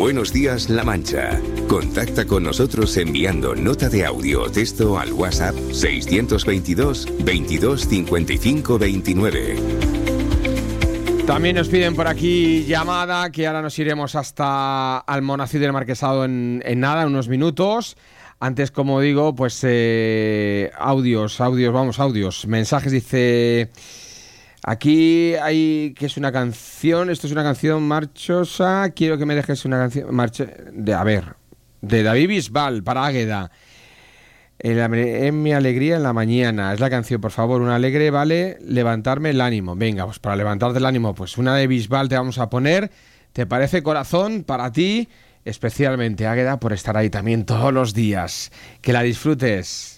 Buenos días, La Mancha. Contacta con nosotros enviando nota de audio o texto al WhatsApp 622 22 55 29. También nos piden por aquí llamada, que ahora nos iremos hasta Almonacid del Marquesado en nada, unos minutos. Antes, como digo, pues audios, mensajes. Dice, aquí hay, que es una canción, esto es una canción marchosa, quiero que me dejes una canción, de David Bisbal, para Águeda. En mi alegría en la mañana, es la canción, por favor, una alegre, vale, levantarme el ánimo. Venga, pues para levantarte el ánimo, pues una de Bisbal te vamos a poner. ¿Te parece, corazón? Para ti, especialmente, Águeda, por estar ahí también todos los días. Que la disfrutes.